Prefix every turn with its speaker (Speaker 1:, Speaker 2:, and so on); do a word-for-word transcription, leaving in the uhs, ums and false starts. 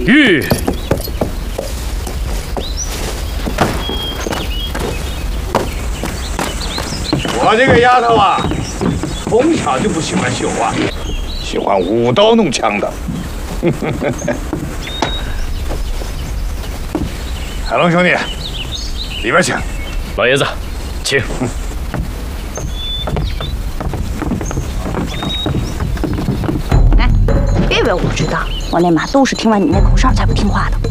Speaker 1: 玉。
Speaker 2: 我这个丫头啊，从小就不喜欢绣花，喜欢舞刀弄枪的。海龙兄弟，里边请。
Speaker 1: 老爷子，请。
Speaker 3: 哎，别以为我不知道，我那马都是听完你那口哨才不听话的。